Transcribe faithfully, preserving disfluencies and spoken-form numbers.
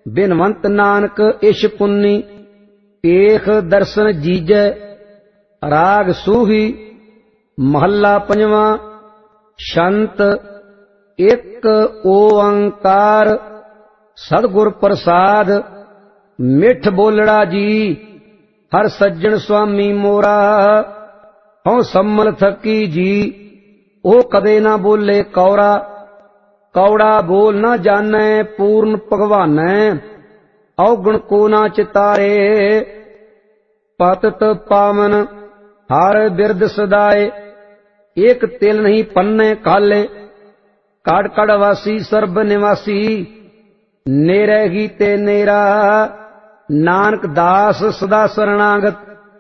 ਬਿਨਵੰਤ ਨਾਨਕ ਇਸ਼ ਪੁੰਨੀ। ਏਖ ਦਰਸ਼ਨ ਜੀਜੈ ਰਾਗ ਸੂਹੀ। ਮਹੱਲਾ ਪੰਜਵਾਂ। ਸ਼ੰਤ ਇੱਕ ਓੰਕਾਰ ਸਤਿਗੁਰ ਪ੍ਰਸਾਦ। ਮਿੱਠ ਬੋਲੜਾ ਜੀ ਹਰ ਸੱਜਣ ਸੁਆਮੀ ਮੋਰਾ। ਹਉ ਸੰਮਲ ਥਕੀ ਜੀ ਉਹ ਕਦੇ ਨਾ ਬੋਲੇ ਕੌਰਾ। ਕੌੜਾ ਬੋਲ ਨਾ ਜਾਣੈ ਪੂਰਨ ਭਗਵਾਨੈ। ਔਗਣ ਕੋ ਨਾ ਚਿਤਾਰੇ ਪਤਿਤ ਪਾਵਨ ਹਰ ਬਿਰਦ ਸਦਾਏ। ਏਕ ਤਿਲ ਨਹੀਂ ਪੰਨੇ ਕਾਲੇ ਕੜ ਕੜ ਵਾਸੀ ਸਰਬ ਨਿਵਾਸੀ। ਨੇਰੇ ਹੀ ਤੇ ਨੇਰਾ ਨਾਨਕ ਦਾਸ ਸਦਾ ਸਰਣਾਗਤ।